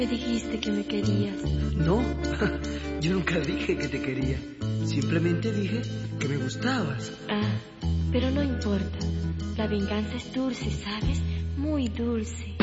Me dijiste que me querías. No, yo nunca dije que te quería. Simplemente dije que me gustabas. Ah, pero no importa. La venganza es dulce, ¿sabes? Muy dulce.